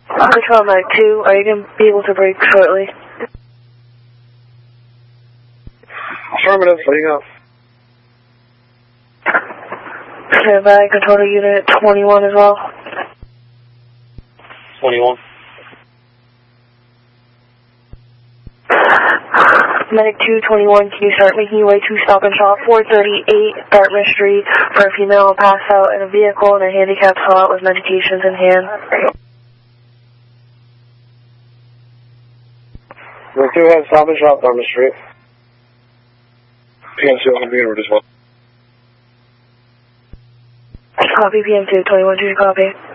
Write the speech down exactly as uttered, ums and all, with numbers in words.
Control Medic two, are you going to be able to break shortly? Affirmative, letting go. Stand by, control to unit twenty-one as well. twenty-one. Medic two twenty-one, can you start making your way to Stop and Shop four thirty-eight Dartmouth Street for a female passed out in a vehicle in a handicapped spot with medications in hand? Medic two has Stop and Shop, Dartmouth Street. P M two on the computer as well. Copy, P M two twenty-one, do you copy?